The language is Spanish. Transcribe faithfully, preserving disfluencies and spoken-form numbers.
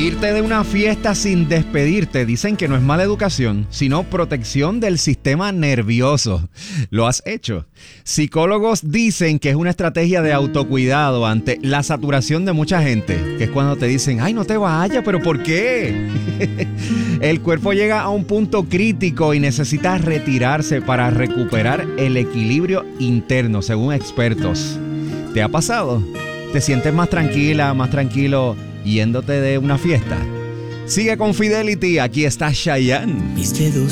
Irte de una fiesta sin despedirte, dicen que no es mala educación, sino protección del sistema nervioso. ¿Lo has hecho? Psicólogos dicen que es una estrategia de autocuidado ante la saturación de mucha gente, que es cuando te dicen, ay, no te vayas, ¿pero por qué? El cuerpo llega a un punto crítico y necesita retirarse para recuperar el equilibrio interno, según expertos. ¿Te ha pasado? ¿Te sientes más tranquila, más tranquilo yéndote de una fiesta? Sigue con Fidelity, aquí está Chayanne. Mis dedos